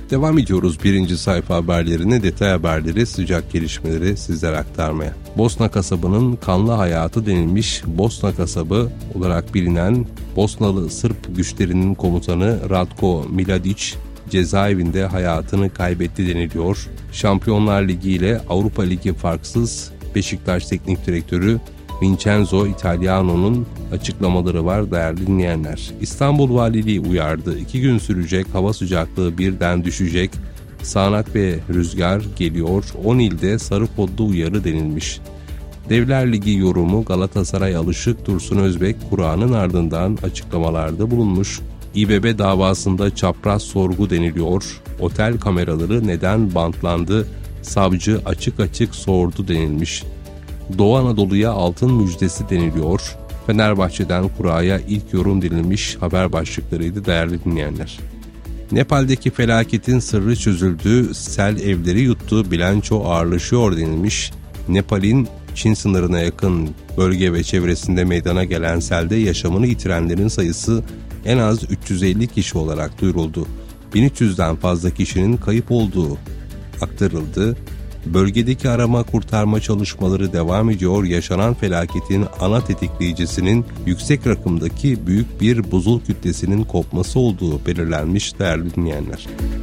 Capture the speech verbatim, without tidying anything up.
Devam ediyoruz birinci sayfa haberlerine, detay haberleri, sıcak gelişmeleri sizlere aktarmaya. Bosna kasabının kanlı hayatı denilmiş. Bosna kasabı olarak bilinen Bosnalı Sırp güçlerinin komutanı Ratko Mladic cezaevinde hayatını kaybetti deniliyor. Şampiyonlar Ligi ile Avrupa Ligi farksız. Beşiktaş Teknik Direktörü Vincenzo Italiano'nun açıklamaları var değerli dinleyenler. İstanbul Valiliği uyardı. İki gün sürecek hava sıcaklığı birden düşecek. Sağanak ve rüzgar geliyor. on ilde sarı kodlu uyarı denilmiş. Devler Ligi yorumu Galatasaray alışık, Dursun Özbek Kur'an'ın ardından açıklamalarda bulunmuş. İBB davasında çapraz sorgu deniliyor. Otel kameraları neden bantlandı? Savcı açık açık sordu denilmiş. Doğu Anadolu'ya altın müjdesi deniliyor. Fenerbahçe'den kuraya ilk yorum denilmiş haber başlıklarıydı değerli dinleyenler. Nepal'deki felaketin sırrı çözüldü, sel evleri yuttu, bilanço ağırlaşıyor denilmiş. Nepal'in Çin sınırına yakın bölge ve çevresinde meydana gelen selde yaşamını yitirenlerin sayısı en az üç yüz elli kişi olarak duyuruldu. bin üç yüzden fazla kişinin kayıp olduğu aktarıldı. Bölgedeki arama kurtarma çalışmaları devam ediyor. Yaşanan felaketin ana tetikleyicisinin yüksek rakımdaki büyük bir buzul kütlesinin kopması olduğu belirlenmiş değerli dinleyenler.